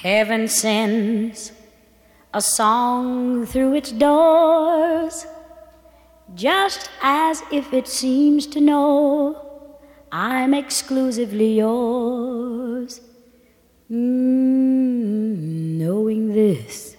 Heaven sends a song through its doors, just as if it seems to know I'm exclusively yours. Knowing this,